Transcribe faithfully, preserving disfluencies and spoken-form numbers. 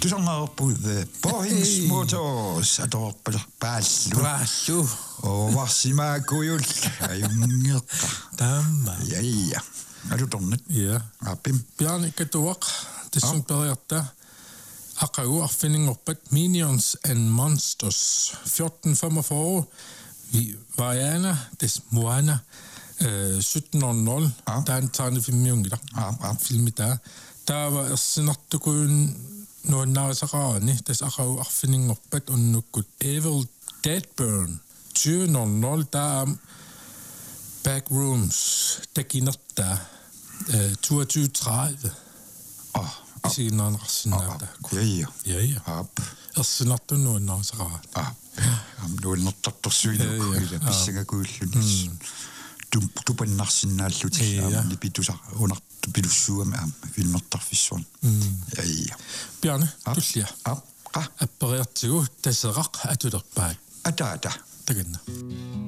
Tusangarpude Boeings Motors adorpal paallu Paallu o varsimaakujul ajungerta tamma ja ja adu tornet ja apim Bjarne katuaq tissum periarta aqaguarfiningorpat Minions and Monsters fjorten femogfyrre vi Vaiana des Moana sytten nul der er en tegnefilm jungider film der der var sinartukun nuannaasaqaani tas aqaguarfiningorpat unnukut Evil Deadburn tyve nul der Backrooms takinerta toogtyve tredive ah Isiin on rassinnaata. Ja ja. Ja ja. Ap. Ersinartu nuannaasaqaa. Ah. Am nuannertartorsuinu kuila pissinga kuullunis. Tum tupannarsinnaallut am nipitusa unartu pilussuama am vinnertarfissuun. Ja ja. Bjarne, tullia. Ap. Qa. Apperiartigu taseraq atulerpaat. Ata ata. Taganna.